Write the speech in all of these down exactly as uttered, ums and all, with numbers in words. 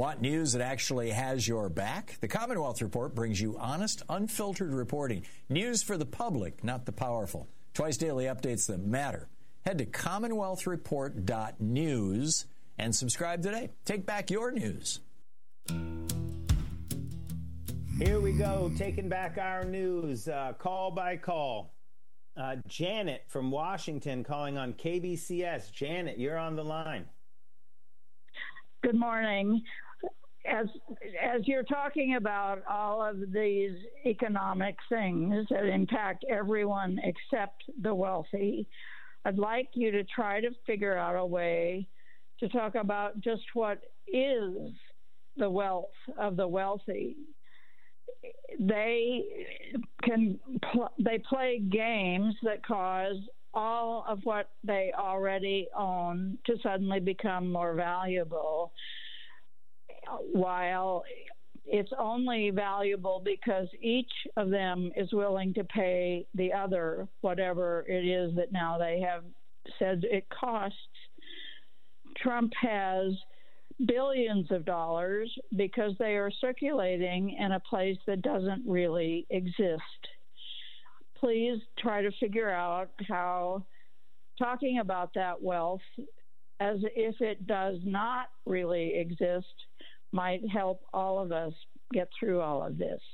Want news that actually has your back? The Commonwealth Report brings you honest, unfiltered reporting. News for the public, not the powerful. Twice daily updates that matter. Head to commonwealth report dot news and subscribe today. Take back your news. Here we go, taking back our news, uh, call by call. Uh, Janet from Washington calling on K B C S. Janet, you're on the line. Good morning. As as you're talking about all of these economic things that impact everyone except the wealthy, I'd like you to try to figure out a way to talk about just what is the wealth of the wealthy. They can pl- they play games that cause all of what they already own to suddenly become more valuable, while it's only valuable because each of them is willing to pay the other whatever it is that now they have said it costs. Trump has billions of dollars because they are circulating in a place that doesn't really exist. Please try to figure out how talking about that wealth as if it does not really exist might help all of us get through all of this.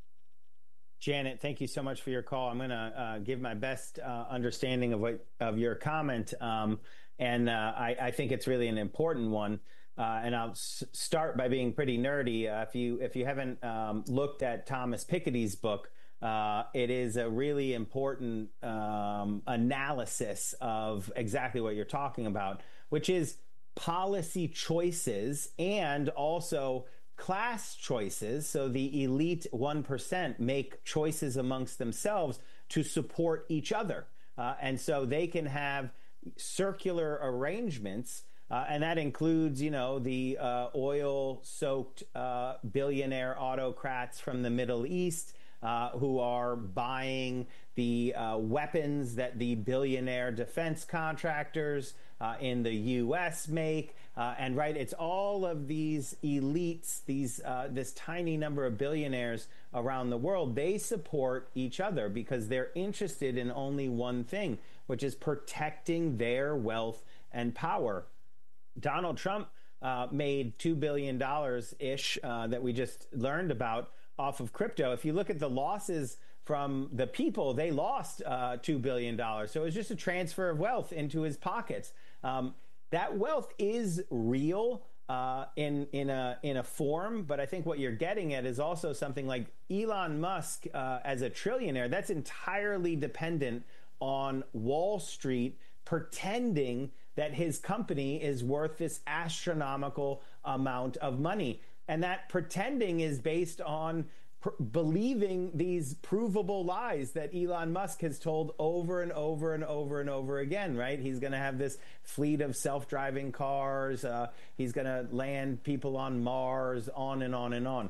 Janet, thank you so much for your call. I'm going to uh, give my best uh, understanding of what of your comment, um, and uh, I, I think it's really an important one. Uh, and I'll s- start by being pretty nerdy. Uh, if you if you haven't um, looked at Thomas Piketty's book, uh, it is a really important um, analysis of exactly what you're talking about, which is policy choices and also class choices. So the elite one percent make choices amongst themselves to support each other. Uh, and so they can have circular arrangements. Uh, and that includes, you know, the uh, oil-soaked uh, billionaire autocrats from the Middle East uh, who are buying the uh, weapons that the billionaire defense contractors uh, in the U S make. Uh, and right, it's all of these elites, these uh, this tiny number of billionaires around the world. They support each other because they're interested in only one thing, which is protecting their wealth and power. Donald Trump uh, made two billion dollars-ish uh, that we just learned about off of crypto. If you look at the losses from the people, they lost uh, two billion dollars. So it was just a transfer of wealth into his pockets. Um, that wealth is real uh, in in a in a form, but I think what you're getting at is also something like Elon Musk uh, as a trillionaire. That's entirely dependent on Wall Street pretending that his company is worth this astronomical amount of money. And that pretending is based on pr- believing these provable lies that Elon Musk has told over and over and over and over again, right? He's going to have this fleet of self-driving cars. Uh, he's going to land people on Mars, on and on and on.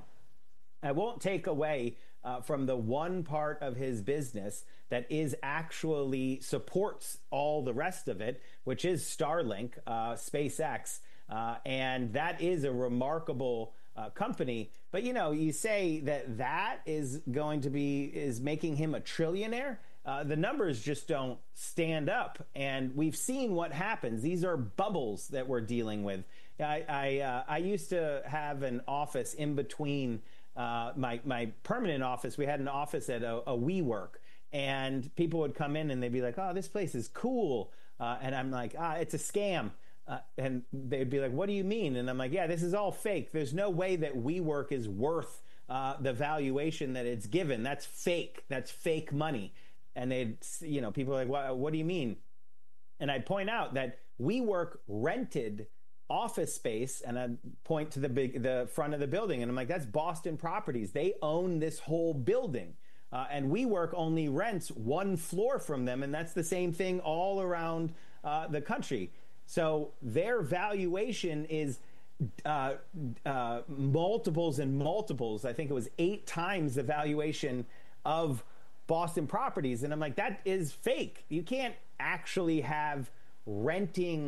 I won't take away uh, from the one part of his business that is actually supports all the rest of it, which is Starlink, uh, SpaceX. Uh, and that is a remarkable uh, company. But, you know, you say that that is going to be is making him a trillionaire. Uh, the numbers just don't stand up. And we've seen what happens. These are bubbles that we're dealing with. I, I, uh, I used to have an office in between Uh, my my permanent office. We had an office at a, a WeWork, and people would come in and they'd be like, "Oh, this place is cool," uh, and I'm like, "Ah, it's a scam," uh, and they'd be like, "What do you mean?" And I'm like, "Yeah, this is all fake. There's no way that WeWork is worth uh, the valuation that it's given. That's fake. That's fake money." And they'd, you know, people are like, "What? What do you mean?" And I'd point out that WeWork rented office space, and I point to the big, the front of the building, and I'm like, that's Boston Properties. They own this whole building, uh, and WeWork only rents one floor from them, and that's the same thing all around uh, the country. So their valuation is uh, uh, multiples and multiples. I think it was eight times the valuation of Boston Properties, and I'm like, that is fake. You can't actually have renting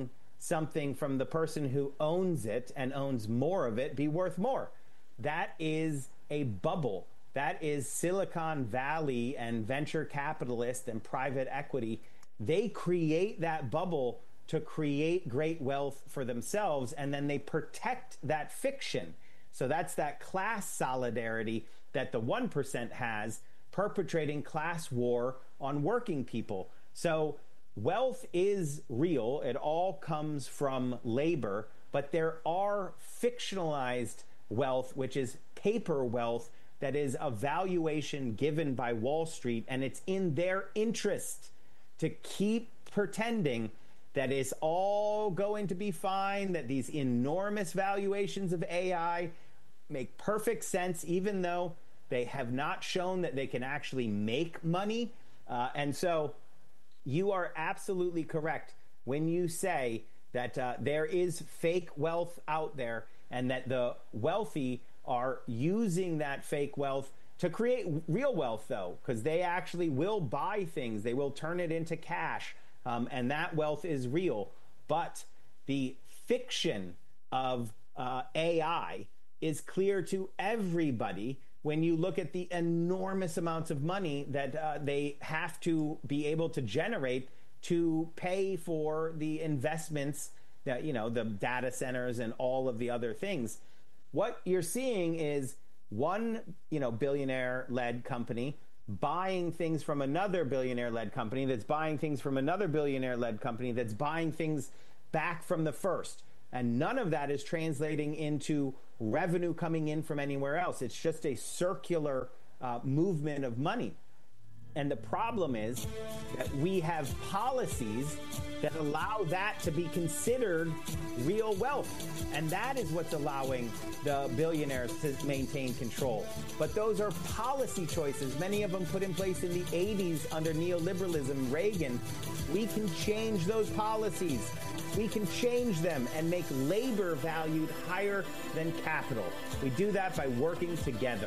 something from the person who owns it and owns more of it be worth more. That is a bubble. That is Silicon Valley and venture capitalists and private equity. They create that bubble to create great wealth for themselves, and then they protect that fiction. So that's that class solidarity that the one percent has, perpetrating class war on working people. So wealth is real. It all comes from labor, but there are fictionalized wealth, which is paper wealth, that is a valuation given by Wall Street, and it's in their interest to keep pretending that it's all going to be fine, that these enormous valuations of A I make perfect sense, even though they have not shown that they can actually make money. Uh, and so you are absolutely correct when you say that uh, there is fake wealth out there, and that the wealthy are using that fake wealth to create real wealth, though, because they actually will buy things. They will turn it into cash, um, and that wealth is real. But the fiction of uh, A I is clear to everybody when you look at the enormous amounts of money that uh, they have to be able to generate to pay for the investments, that, you know, the data centers and all of the other things. What you're seeing is one, you know, billionaire-led company buying things from another billionaire-led company that's buying things from another billionaire-led company that's buying things back from the first. And none of that is translating into revenue coming in from anywhere else. It's just a circular uh, movement of money. And the problem is that we have policies that allow that to be considered real wealth. And that is what's allowing the billionaires to maintain control. But those are policy choices, many of them put in place in the eighties under neoliberalism, Reagan. We can change those policies. We can change them and make labor valued higher than capital. We do that by working together.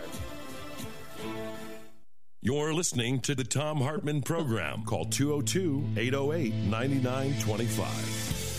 You're listening to the Thom Hartmann Program. Call two oh two, eight oh eight, nine nine two five.